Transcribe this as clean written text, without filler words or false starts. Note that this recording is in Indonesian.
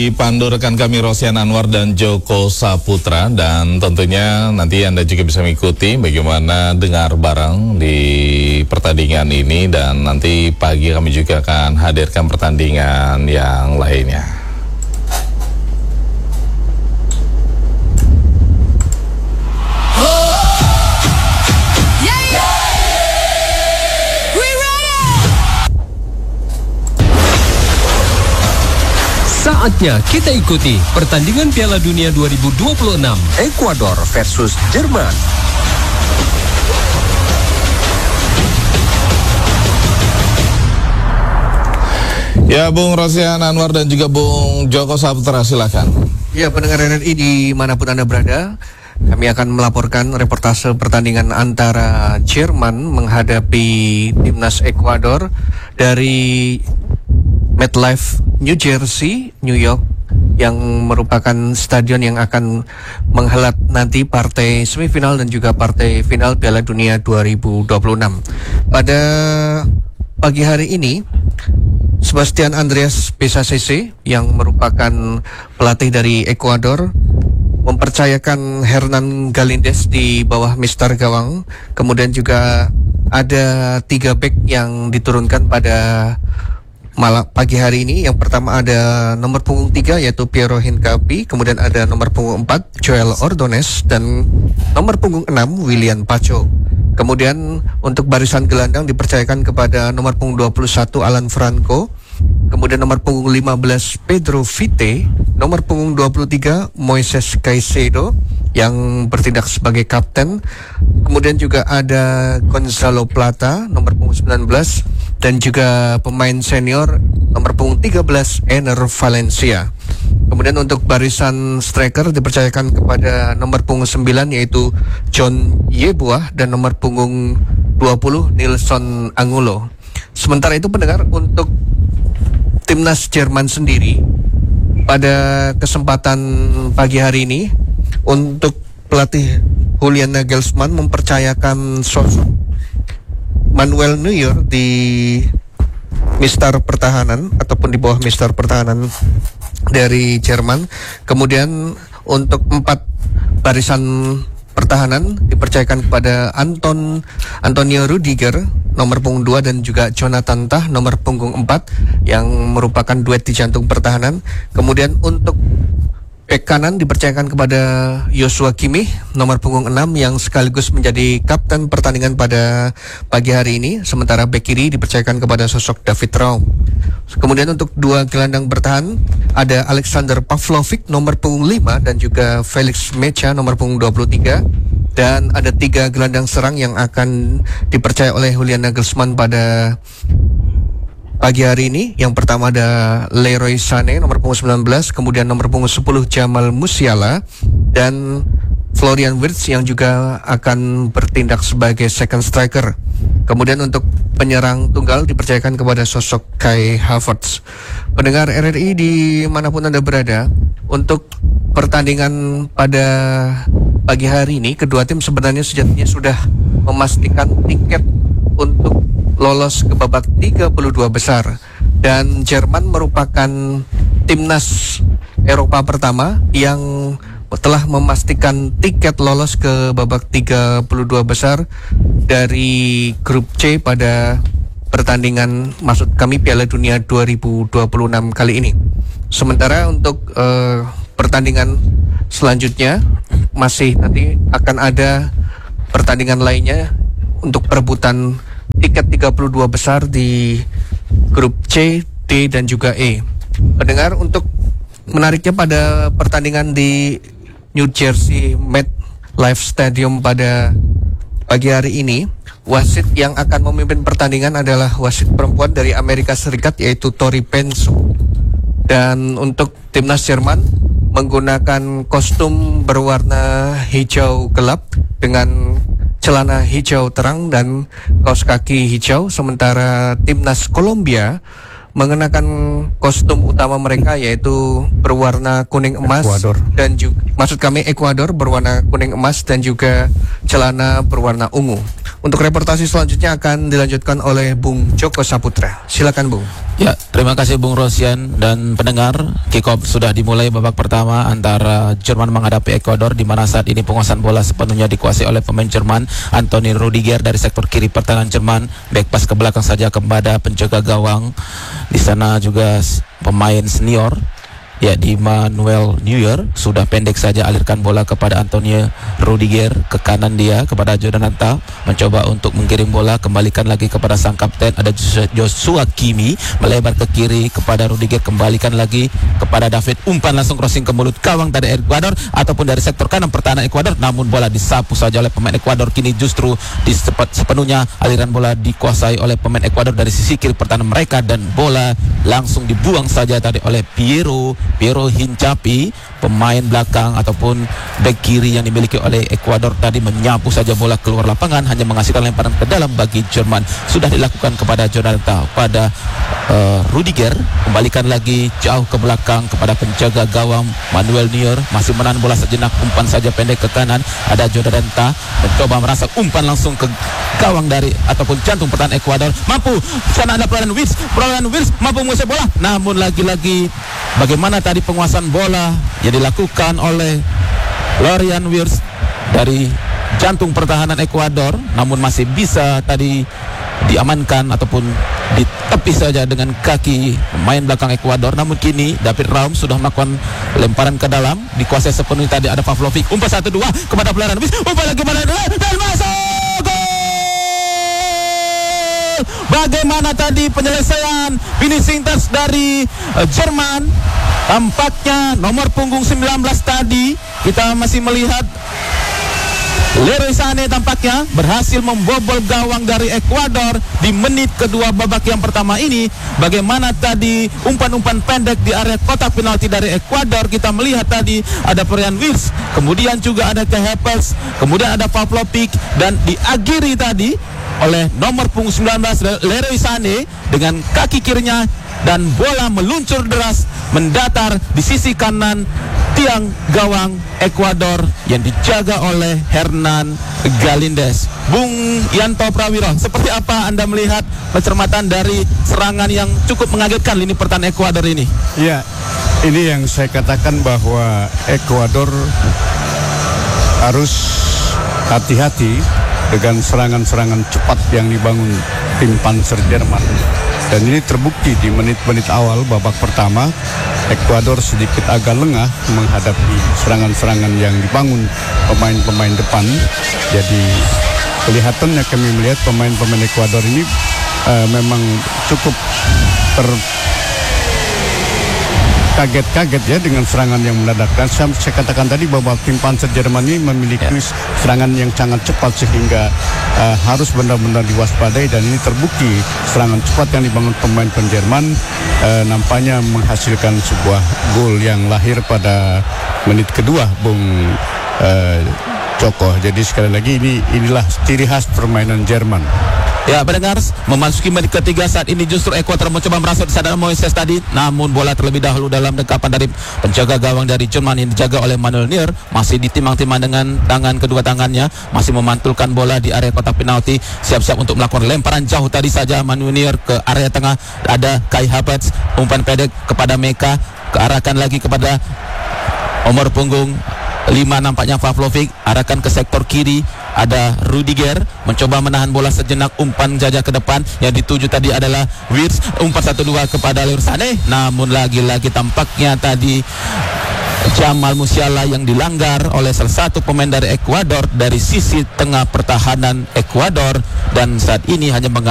Dipandu rekan kami Rosian Anwar dan Joko Saputra, dan tentunya nanti Anda juga bisa mengikuti bagaimana dengar bareng di pertandingan ini, dan nanti pagi kami juga akan hadirkan pertandingan yang lainnya. Saatnya kita ikuti pertandingan Piala Dunia 2026 Ekuador versus Jerman. Ya, Bung Rosian Anwar dan juga Bung Joko Saputra, silakan. Ya, pendengar RRI dimanapun Anda berada, kami akan melaporkan reportase pertandingan antara Jerman menghadapi timnas Ekuador dari MetLife New Jersey, New York, yang merupakan stadion yang akan menghelat nanti partai semifinal dan juga partai final Piala Dunia 2026. Pada pagi hari ini, Sebastian Andreas Besacese yang merupakan pelatih dari Ekuador mempercayakan Hernan Galíndez di bawah mister gawang. Kemudian juga ada 3 bek yang diturunkan pada pagi hari ini. Yang pertama ada nomor punggung 3 yaitu Piero Hincapi, kemudian ada nomor punggung 4 Joel Ordonez, dan nomor punggung 6 William Pacho. Kemudian untuk barisan gelandang dipercayakan kepada nomor punggung 21 Alan Franco, kemudian nomor punggung 15 Pedro Vite, nomor punggung 23 Moises Caicedo yang bertindak sebagai kapten, kemudian juga ada Gonzalo Plata nomor punggung 19, dan juga pemain senior nomor punggung 13 Ener Valencia. Kemudian untuk barisan striker dipercayakan kepada nomor punggung 9 yaitu John Yeboah, dan nomor punggung 20 Nilson Angulo. Sementara itu pendengar, untuk timnas Jerman sendiri pada kesempatan pagi hari ini, untuk pelatih Julian Nagelsmann mempercayakan sosok Manuel Neuer di mister pertahanan ataupun di bawah mister pertahanan dari Jerman. Kemudian untuk 4 barisan pertahanan dipercayakan kepada Antonio Rudiger nomor punggung 2 dan juga Jonathan Tah nomor punggung 4 yang merupakan duet di jantung pertahanan. Kemudian untuk bek kanan dipercayakan kepada Joshua Kimmich nomor punggung 6 yang sekaligus menjadi kapten pertandingan pada pagi hari ini. Sementara bek kiri dipercayakan kepada sosok David Raum. Kemudian untuk 2 gelandang bertahan ada Alexander Pavlovic nomor punggung 5 dan juga Felix Mecha nomor punggung 23. Dan ada 3 gelandang serang yang akan dipercaya oleh Julian Nagelsmann pada pagi hari ini. Yang pertama ada Leroy Sané nomor punggung 19, kemudian nomor punggung 10 Jamal Musiala, dan Florian Wirtz yang juga akan bertindak sebagai second striker. Kemudian untuk penyerang tunggal dipercayakan kepada sosok Kai Havertz. Pendengar RRI dimanapun Anda berada, untuk pertandingan pada pagi hari ini kedua tim sebenarnya sejatinya sudah memastikan tiket untuk lolos ke babak 32 besar, dan Jerman merupakan timnas Eropa pertama yang telah memastikan tiket lolos ke babak 32 besar dari grup C pada pertandingan maksud kami Piala Dunia 2026 kali ini. Sementara untuk pertandingan selanjutnya masih nanti akan ada pertandingan lainnya untuk perebutan tiket 32 besar di grup C, D, dan juga E. Pendengar, untuk menariknya pada pertandingan di New Jersey MetLife Stadium pada pagi hari ini, wasit yang akan memimpin pertandingan adalah wasit perempuan dari Amerika Serikat yaitu Tori Pensu. Dan untuk timnas Jerman menggunakan kostum berwarna hijau gelap dengan celana hijau terang dan kaos kaki hijau. Sementara timnas Kolombia mengenakan kostum utama mereka yaitu berwarna kuning emas Ekuador. Dan juga Ekuador berwarna kuning emas dan juga celana berwarna ungu. Untuk reportasi selanjutnya akan dilanjutkan oleh Bung Joko Saputra. Silakan Bung. Ya, terima kasih Bung Rosian dan pendengar. Kick-off sudah dimulai babak pertama antara Jerman menghadapi Ekuador, di mana saat ini penguasaan bola sepenuhnya dikuasai oleh pemain Jerman, Anthony Rudiger dari sektor kiri pertahanan Jerman. Back pass ke belakang saja kepada penjaga gawang. Di sana juga pemain senior, ya, di Manuel Neuer sudah pendek saja alirkan bola kepada Antonio Rudiger, ke kanan dia kepada Jonathan, mencoba untuk mengirim bola, kembalikan lagi kepada sang kapten, ada Joshua Kimi, melebar ke kiri kepada Rudiger, kembalikan lagi kepada David, umpan langsung crossing ke mulut gawang dari Ekuador ataupun dari sektor kanan pertahanan Ekuador, namun bola disapu saja oleh pemain Ekuador. Kini justru sepenuhnya aliran bola dikuasai oleh pemain Ekuador dari sisi kiri pertahanan mereka, dan bola langsung dibuang saja tadi oleh Piero Hincapi, pemain belakang ataupun bek kiri yang dimiliki oleh Ekuador tadi, menyapu saja bola keluar lapangan, hanya menghasilkan lemparan ke dalam bagi Jerman. Sudah dilakukan kepada Jonathan, pada Rudiger, kembalikan lagi jauh ke belakang kepada penjaga gawang Manuel Neuer, masih menahan bola sejenak, umpan saja pendek ke kanan, ada Jonathan mencoba merasa umpan langsung ke gawang dari ataupun jantung pertahanan Ekuador, mampu, sana ada Florian Wirtz mampu menguasai bola, namun lagi-lagi bagaimana tadi penguasaan bola yang dilakukan oleh Florian Wirtz dari jantung pertahanan Ekuador, namun masih bisa tadi diamankan ataupun ditepis saja dengan kaki pemain belakang Ekuador. Namun kini David Raum sudah melakukan lemparan ke dalam, dikuasai sepenuhnya tadi ada Pavlovic, umpan 1-2 kepada Florian Wirtz, umpan lagi kepada dan masuk. Bagaimana tadi penyelesaian finishing touch dari Jerman? Tampaknya nomor punggung 19 tadi, kita masih melihat Leroy Sané tampaknya berhasil membobol gawang dari Ekuador di menit kedua babak yang pertama ini. Bagaimana tadi umpan-umpan pendek di area kotak penalti dari Ekuador, kita melihat tadi ada Florian Wirtz, kemudian juga ada Kai Havertz, kemudian ada Pavlovic, dan diakhiri tadi oleh nomor punggung 19 Leroy Sané dengan kaki kirinya, dan bola meluncur deras mendatar di sisi kanan tiang gawang Ekuador yang dijaga oleh Hernan Galíndez. Bung Yanto Prawiro, seperti apa Anda melihat pencermatan dari serangan yang cukup mengagetkan lini pertahanan Ekuador ini? Ya, ini yang saya katakan bahwa Ekuador harus hati-hati dengan serangan-serangan cepat yang dibangun tim Panzer Jerman. Dan ini terbukti di menit-menit awal babak pertama, Ekuador sedikit agak lengah menghadapi serangan-serangan yang dibangun pemain-pemain depan. Jadi kelihatannya kami melihat pemain-pemain Ekuador ini memang cukup kaget-kaget ya dengan serangan yang mendadak. Dan saya katakan tadi bahwa tim Panzer Jerman ini memiliki serangan yang sangat cepat sehingga harus benar-benar diwaspadai, dan ini terbukti serangan cepat yang dibangun pemain Jerman nampaknya menghasilkan sebuah gol yang lahir pada menit kedua, Bung Joko. Jadi sekali lagi inilah ciri khas permainan Jerman. Ya, pendengar, memasuki menit ketiga saat ini justru Ekuador mencoba merasuk di sadar Moises tadi, namun bola terlebih dahulu dalam dekapan dari penjaga gawang dari Jerman yang dijaga oleh Manuel Neuer, masih ditimang-timang dengan tangan, kedua tangannya masih memantulkan bola di area kotak penalti, siap-siap untuk melakukan lemparan jauh tadi saja Manuel Neuer ke area tengah, ada Kai Havertz, umpan pendek kepada Meka, kearahkan lagi kepada nomor punggung 5 nampaknya Pavlovic, arahkan ke sektor kiri, ada Rudiger mencoba menahan bola sejenak, umpan jajah ke depan yang dituju tadi adalah Wirtz, umpan 1-2 kepada Leroy Sané, namun lagi-lagi tampaknya tadi Jamal Musiala yang dilanggar oleh salah satu pemain dari Ekuador dari sisi tengah pertahanan Ekuador, dan saat ini hanya